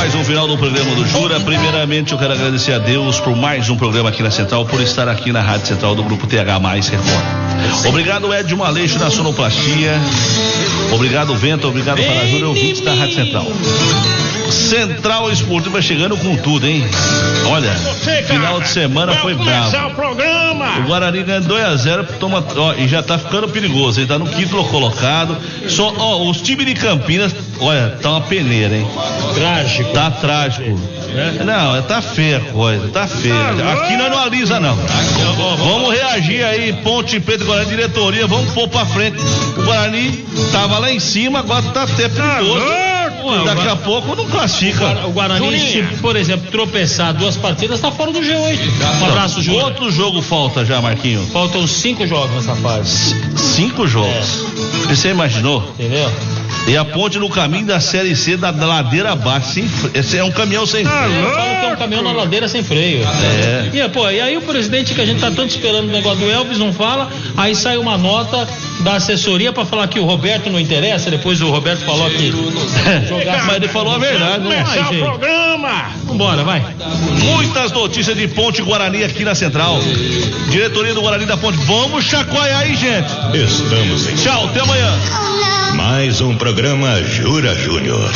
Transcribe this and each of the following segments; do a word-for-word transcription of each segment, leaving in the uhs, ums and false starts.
mais um final do programa do Jura. Primeiramente eu quero agradecer a Deus por mais um programa aqui na Central, por estar aqui na Rádio Central do Grupo T H mais Record. Obrigado Edson Maleixo na sonoplastia. Obrigado Vento, obrigado para a Júlia, ouvintes da Rádio Central. Central Esportiva chegando com tudo, hein? Olha, final de semana foi bravo. O programa. O Guarani ganha dois a zero, toma, ó, e já tá ficando perigoso, ele tá no quinto colocado. Só, ó, os times de Campinas, olha, tá uma peneira, hein? Trágico. Tá trágico. É? Não, tá feia a coisa, tá feia. Aqui nós não alisa, não. Vamos reagir aí, Ponte Preta, Guarani, diretoria, vamos pôr pra frente. O Guarani tava lá em cima, agora tá até perigoso. Daqui a pouco não classifica. O Guarani, se, por exemplo, tropeçar duas partidas, tá fora do G oito. Um abraço, Júnior. Outro jogo falta já, Marquinho. Faltam cinco jogos nessa fase. Cinco jogos? É. Você imaginou? Entendeu? E a Ponte no caminho da Série C da, da ladeira abaixo. Sem, esse é um caminhão sem freio. É, eu falo que é um caminhão na ladeira sem freio. É. E, pô, e aí o presidente que a gente tá tanto esperando o negócio do Elvis não fala, aí sai uma nota da assessoria pra falar que o Roberto não interessa, depois o Roberto falou que jogar, mas ele falou a verdade, né? Começar o programa. Vambora, vai. Muitas notícias de Ponte Guarani aqui na Central. Diretoria do Guarani da Ponte, vamos chacoalhar aí, gente. Estamos em... Tchau, até amanhã. Mais um programa Jura Júnior.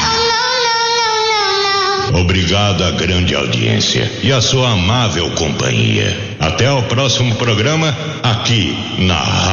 Obrigado à grande audiência e à sua amável companhia. Até o próximo programa aqui na Rádio